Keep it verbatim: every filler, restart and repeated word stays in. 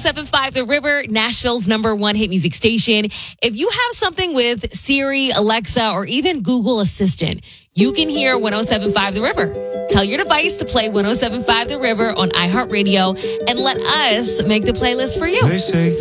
seven point five The River, Nashville's number one hit music station. If you have something with Siri, Alexa, or even Google Assistant, you can hear one oh seven point five The River. Tell your device to play one oh seven point five The River on iHeartRadio and let us make the playlist for you. They say